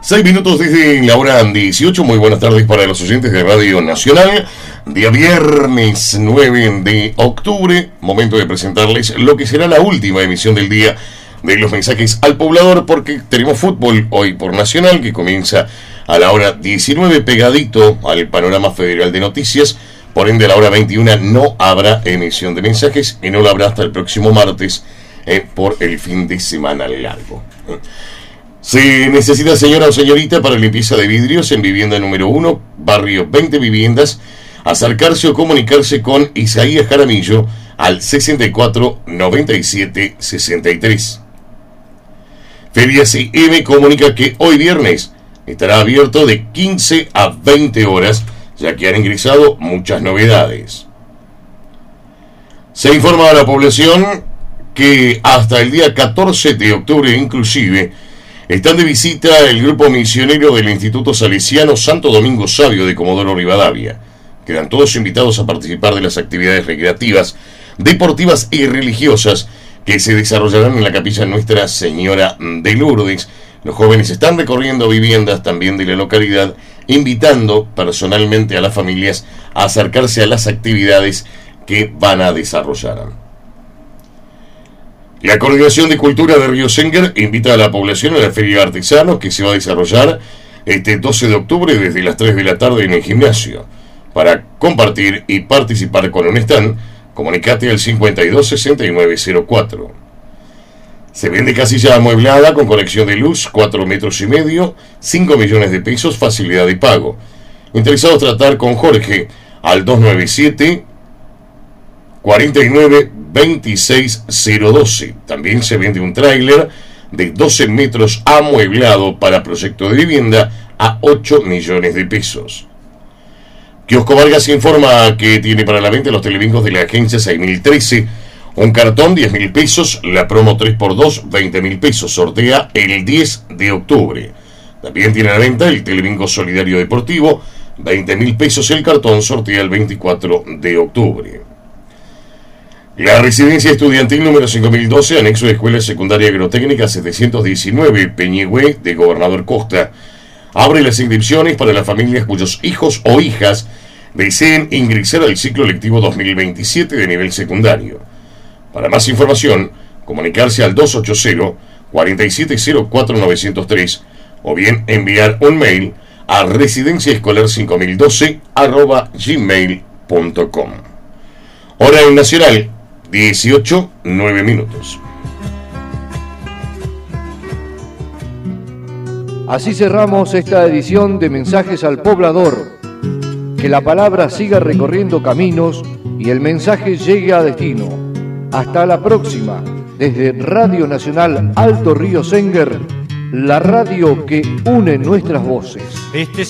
6 minutos desde la hora 18. Muy buenas tardes para los oyentes de Radio Nacional. Día viernes 9 de octubre. Momento de presentarles lo que será la última emisión del día de los mensajes al poblador, porque tenemos fútbol hoy por Nacional, que comienza a la hora 19, pegadito al panorama federal de noticias. Por ende, a la hora 21 no habrá emisión de mensajes y no la habrá hasta el próximo martes por el fin de semana largo. Se necesita, señora o señorita, para limpieza de vidrios en vivienda número 1, barrio 20 Viviendas, acercarse o comunicarse con Isaías Jaramillo al 64 97 63. Ferias IM comunica que hoy viernes estará abierto de 15 a 20 horas, ya que han ingresado muchas novedades. Se informa a la población que hasta el día 14 de octubre inclusive están de visita el grupo misionero del Instituto Salesiano Santo Domingo Sabio de Comodoro Rivadavia. Quedan todos invitados a participar de las actividades recreativas, deportivas y religiosas que se desarrollarán en la capilla Nuestra Señora de Lourdes. Los jóvenes están recorriendo viviendas también de la localidad, invitando personalmente a las familias a acercarse a las actividades que van a desarrollar. La Coordinación de Cultura de Río Senguer invita a la población a la Feria de Artesanos, que se va a desarrollar este 12 de octubre desde las 3 de la tarde en el gimnasio. Para compartir y participar con un stand, comunicate al 52 69 04. Se vende casilla amueblada con conexión de luz, 4 metros y medio, 5 millones de pesos, facilidad de pago. Interesados tratar con Jorge al 297 49 26 012. También se vende un tráiler de 12 metros amueblado para proyecto de vivienda a 8 millones de pesos. Kiosco Vargas informa que tiene para la venta los telebingos de la agencia 6013. Un cartón, 10.000 pesos. La promo 3x2, 20.000 pesos. Sortea el 10 de octubre. También tiene a la venta el telebingo solidario deportivo, 20.000 pesos el cartón. Sortea el 24 de octubre. La residencia estudiantil número 5012, anexo de Escuela Secundaria Agrotécnica 719, Peñigüe de Gobernador Costa, abre las inscripciones para las familias cuyos hijos o hijas deseen ingresar al ciclo lectivo 2027 de nivel secundario. Para más información, comunicarse al 280-4704-903 o bien enviar un mail a residenciaescolar502@gmail.com. Hora en Nacional, 18:09 minutos. Así cerramos esta edición de Mensajes al Poblador. Que la palabra siga recorriendo caminos y el mensaje llegue a destino. Hasta la próxima, desde Radio Nacional Alto Río Senguer, la radio que une nuestras voces.